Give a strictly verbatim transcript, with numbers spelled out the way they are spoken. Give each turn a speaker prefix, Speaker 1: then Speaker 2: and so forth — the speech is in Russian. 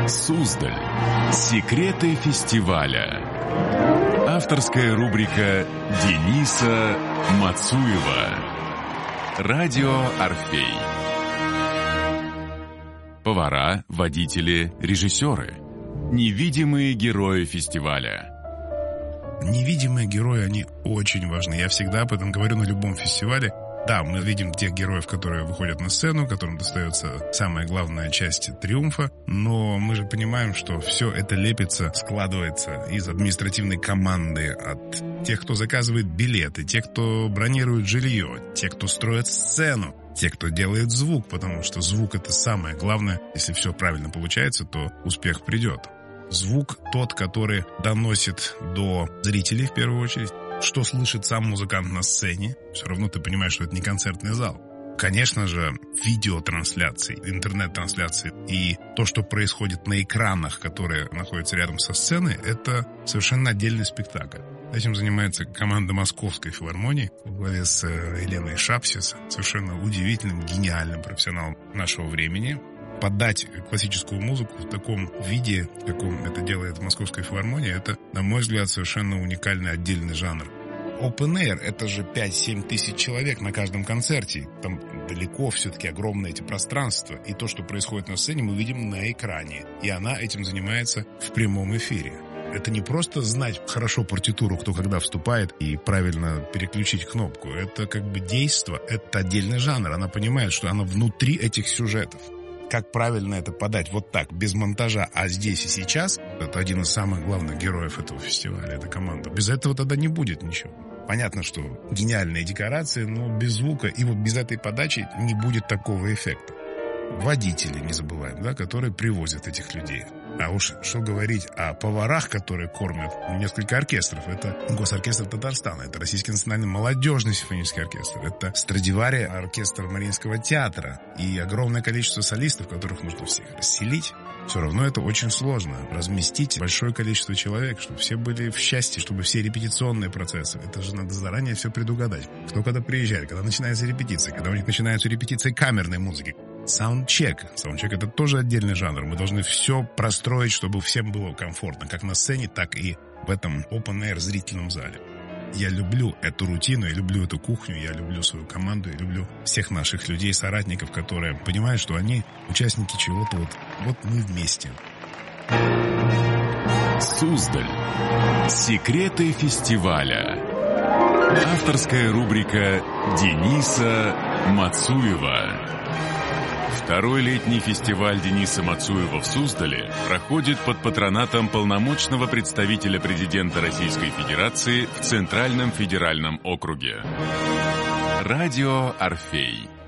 Speaker 1: Суздаль. Секреты фестиваля. Авторская рубрика Дениса Мацуева. Радио «Орфей». Повара, водители, режиссеры. Невидимые герои фестиваля.
Speaker 2: Невидимые герои, они очень важны. Я всегда об этом говорю на любом фестивале. Да, мы видим тех героев, которые выходят на сцену, которым достается самая главная часть триумфа, но мы же понимаем, что все это лепится, складывается из административной команды, от тех, кто заказывает билеты, тех, кто бронирует жилье, тех, кто строит сцену, те, кто делает звук, потому что звук — это самое главное. Если все правильно получается, то успех придет. Звук тот, который доносит до зрителей в первую очередь, что слышит сам музыкант на сцене. Все равно ты понимаешь, что это не концертный зал. Конечно же, видеотрансляции, интернет-трансляции и то, что происходит на экранах, которые находятся рядом со сценой, это совершенно отдельный спектакль. Этим занимается команда Московской филармонии во главе с Еленой Шапсис, совершенно удивительным, гениальным профессионалом нашего времени. Подать классическую музыку в таком виде, в каком это делает Московская филармония, это, на мой взгляд, совершенно уникальный отдельный жанр. Open Air — это же пять-семь тысяч человек на каждом концерте. Там далеко все-таки огромные эти пространства. И то, что происходит на сцене, мы видим на экране. И она этим занимается в прямом эфире. Это не просто знать хорошо партитуру, кто когда вступает, и правильно переключить кнопку. Это как бы действо, это отдельный жанр. Она понимает, что она внутри этих сюжетов. Как правильно это подать вот так, без монтажа, а здесь и сейчас, это один из самых главных героев этого фестиваля, эта команда. Без этого тогда не будет ничего. Понятно, что гениальные декорации, но без звука и вот без этой подачи не будет такого эффекта. Водители, не забываем, да, которые привозят этих людей. А уж что говорить о поварах, которые кормят несколько оркестров. Это Госоркестр Татарстана, это Российский национальный молодежный симфонический оркестр, это Страдивари, оркестр Мариинского театра и огромное количество солистов, которых нужно всех расселить. Все равно это очень сложно. Разместить большое количество человек, чтобы все были в счастье, чтобы все репетиционные процессы. Это же надо заранее все предугадать. Кто когда приезжает, когда начинается репетиция, когда у них начинаются репетиции камерной музыки. Саундчек. Саундчек — это тоже отдельный жанр. Мы должны все простроить, чтобы всем было комфортно, как на сцене, так и в этом open-air зрительном зале. Я люблю эту рутину, я люблю эту кухню, я люблю свою команду, я люблю всех наших людей, соратников, которые понимают, что они участники чего-то. Вот, вот мы вместе.
Speaker 1: Суздаль. Секреты фестиваля. Авторская рубрика Дениса Мацуева. Второй летний фестиваль Дениса Мацуева в Суздале проходит под патронатом полномочного представителя президента Российской Федерации в Центральном федеральном округе. Радио «Орфей».